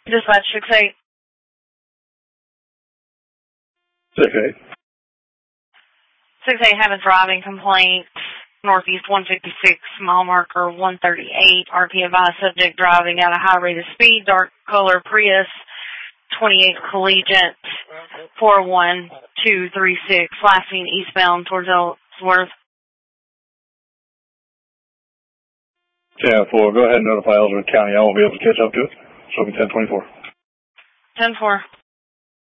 Dispatch 6-8. 6-8. 6-8 have a driving complaint. Northeast 156, mile marker 138. RP advised subject driving at a high rate of speed. Dark color Prius 28 Collegiate 41236. Last seen eastbound towards Ellsworth. 10-4. Go ahead and notify Ellsworth County. I won't be able to catch up to it. Show me 10-24. 10-4.